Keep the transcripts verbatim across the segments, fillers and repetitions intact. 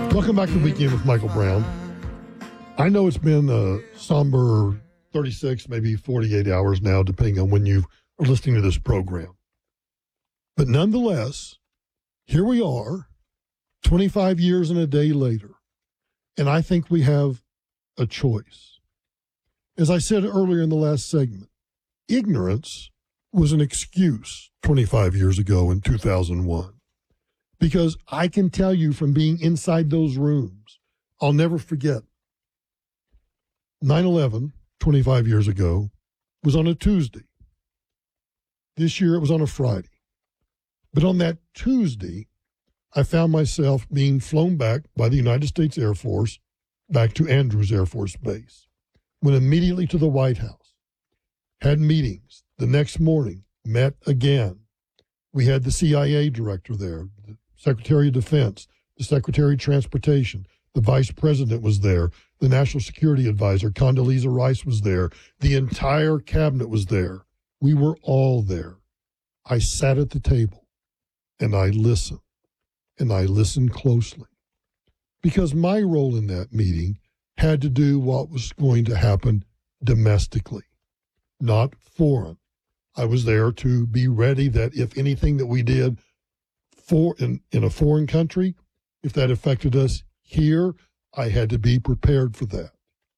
Welcome back to Weekend with Michael Brown. I know it's been a somber thirty-six, maybe forty-eight hours now, depending on when you are listening to this program. But nonetheless, here we are, twenty-five years and a day later, and I think we have a choice. As I said earlier in the last segment, ignorance was an excuse twenty-five years ago in two thousand one. Because I can tell you from being inside those rooms, I'll never forget, nine eleven, twenty-five years ago, was on a Tuesday. This year it was on a Friday. But on that Tuesday, I found myself being flown back by the United States Air Force back to Andrews Air Force Base. Went immediately to the White House. Had meetings. The next morning, met again. We had the C I A director there, the Secretary of Defense, the Secretary of Transportation, the Vice President was there, the National Security Advisor, Condoleezza Rice was there, the entire cabinet was there. We were all there. I sat at the table and I listened, and I listened closely. Because my role in that meeting had to do what was going to happen domestically, not foreign. I was there to be ready that if anything that we did for in, in a foreign country, if that affected us here, I had to be prepared for that.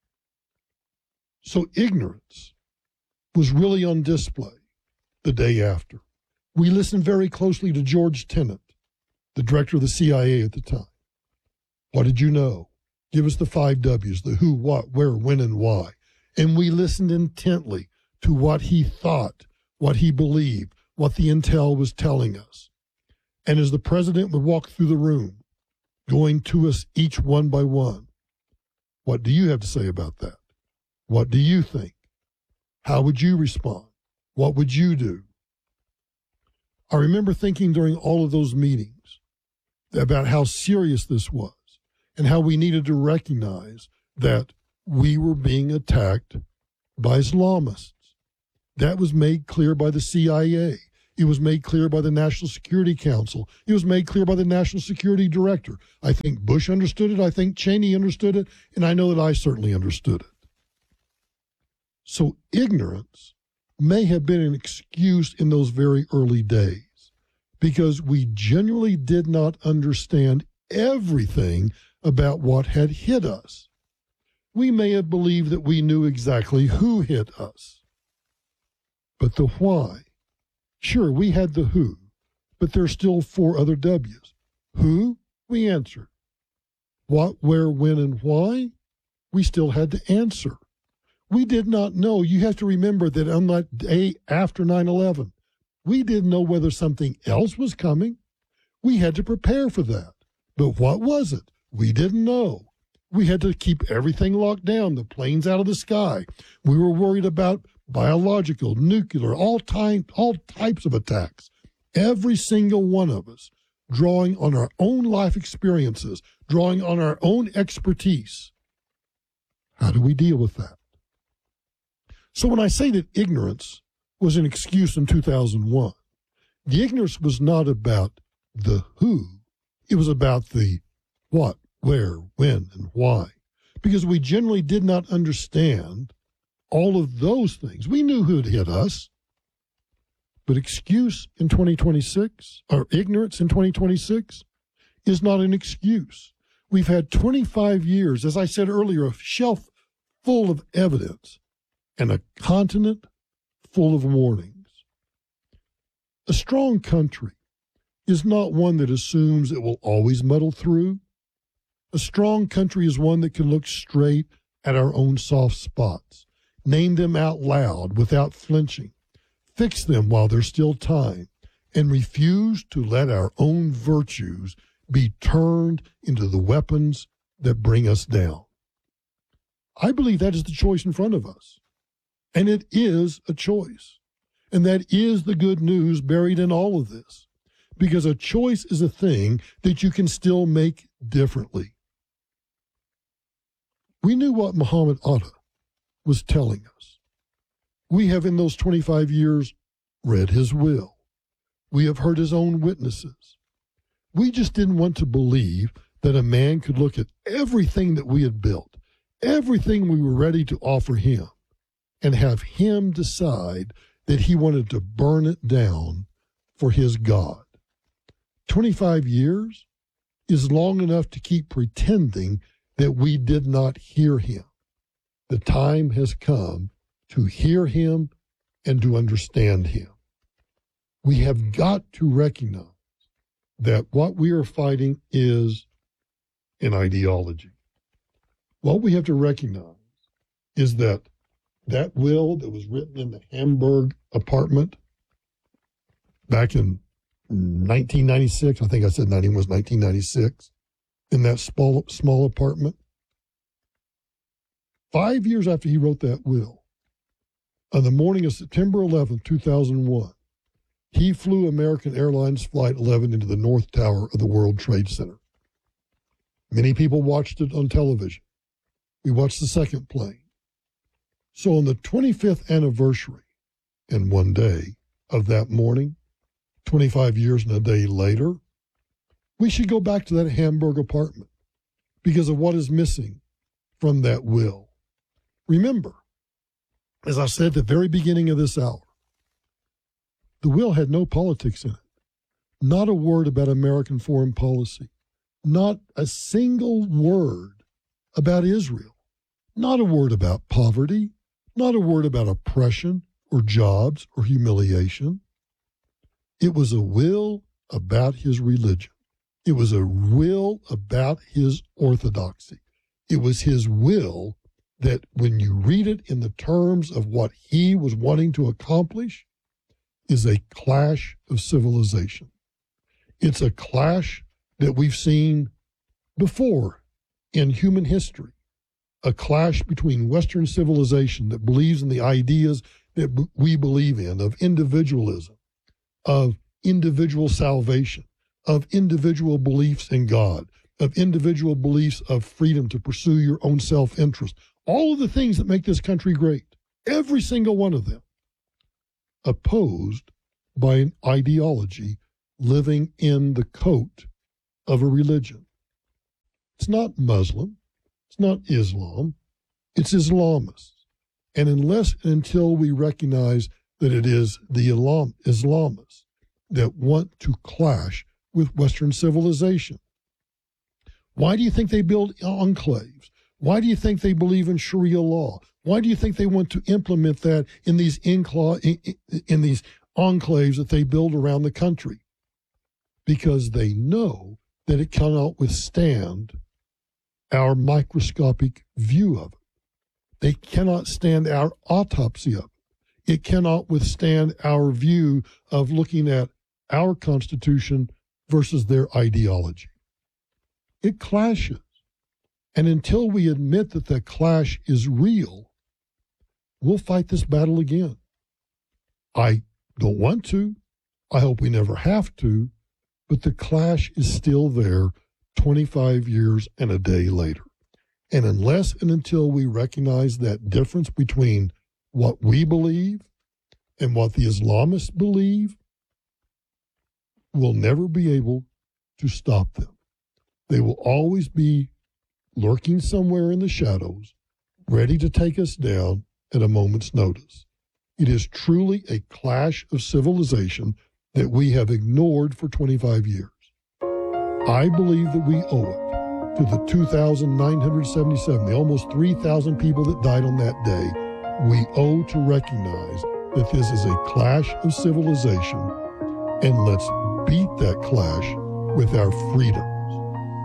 So ignorance was really on display the day after. We listened very closely to George Tenet, the director of the C I A at the time. What did you know? Give us the five W's, the who, what, where, when, and why. And we listened intently to what he thought, what he believed, what the intel was telling us. And as the president would walk through the room, going to us each one by one, what do you have to say about that? What do you think? How would you respond? What would you do? I remember thinking during all of those meetings about how serious this was and how we needed to recognize that we were being attacked by Islamists. That was made clear by the C I A. It was made clear by the National Security Council. It was made clear by the National Security Director. I think Bush understood it. I think Cheney understood it. And I know that I certainly understood it. So ignorance may have been an excuse in those very early days because we genuinely did not understand everything about what had hit us. We may have believed that we knew exactly who hit us. But the why? Sure, we had the who, but there's still four other W's. Who? We answered. What, where, when, and why? We still had to answer. We did not know. You have to remember that on that day after nine eleven, we didn't know whether something else was coming. We had to prepare for that. But what was it? We didn't know. We had to keep everything locked down, the planes out of the sky. We were worried about biological, nuclear, all time, all types of attacks. Every single one of us drawing on our own life experiences, drawing on our own expertise. How do we deal with that? So when I say that ignorance was an excuse in two thousand one, the ignorance was not about the who. It was about the what, where, when, and why. Because we generally did not understand all of those things. We knew who had hit us. But excuse in twenty twenty-six, or ignorance in twenty twenty-six, is not an excuse. We've had twenty-five years, as I said earlier, a shelf full of evidence and a continent full of warnings. A strong country is not one that assumes it will always muddle through. A strong country is one that can look straight at our own soft spots, name them out loud without flinching, fix them while there's still time, and refuse to let our own virtues be turned into the weapons that bring us down. I believe that is the choice in front of us. And it is a choice. And that is the good news buried in all of this. Because a choice is a thing that you can still make differently. We knew what Muhammad Atta was telling us. We have in those twenty-five years read his will. We have heard his own witnesses. We just didn't want to believe that a man could look at everything that we had built, everything we were ready to offer him, and have him decide that he wanted to burn it down for his God? twenty-five years is long enough to keep pretending that we did not hear him. The time has come to hear him and to understand him. We have got to recognize that what we are fighting is an ideology. What we have to recognize is that that will that was written in the Hamburg apartment back in nineteen ninety-six, I think I said nineteen was nineteen ninety-six, in that small, small apartment, five years after he wrote that will, on the morning of September eleventh, two thousand one, he flew American Airlines Flight eleven into the North Tower of the World Trade Center. Many people watched it on television. We watched the second plane. So on the twenty-fifth anniversary, and one day of that morning, twenty-five years and a day later, we should go back to that Hamburg apartment because of what is missing from that will. Remember, as I said at the very beginning of this hour, the will had no politics in it. Not a word about American foreign policy. Not a single word about Israel. Not a word about poverty. Not a word about oppression or jobs or humiliation. It was a will about his religion. It was a will about his orthodoxy. It was his will that when you read it in the terms of what he was wanting to accomplish, is a clash of civilization. It's a clash that we've seen before in human history. A clash between Western civilization that believes in the ideas that b- we believe in, of individualism, of individual salvation, of individual beliefs in God, of individual beliefs of freedom to pursue your own self-interest. All of the things that make this country great, every single one of them, opposed by an ideology living in the coat of a religion. It's not Muslim. It's not Islam. It's Islamists. And unless and until we recognize that it is the Islam, Islamists that want to clash with Western civilization. Why do you think they build enclaves? Why do you think they believe in Sharia law? Why do you think they want to implement that in these encla- in, in these enclaves that they build around the country? Because they know that it cannot withstand our microscopic view of it. They cannot stand our autopsy of it. It cannot withstand our view of looking at our Constitution versus their ideology. It clashes. And until we admit that the clash is real, we'll fight this battle again. I don't want to. I hope we never have to. But the clash is still there twenty-five years and a day later. And unless and until we recognize that difference between what we believe and what the Islamists believe, we'll never be able to stop them. They will always be lurking somewhere in the shadows, ready to take us down at a moment's notice. It is truly a clash of civilization that we have ignored for twenty-five years. I believe that we owe it to the two thousand nine hundred seventy-seven, the almost three thousand people that died on that day. We owe to recognize that this is a clash of civilization, and let's beat that clash with our freedom.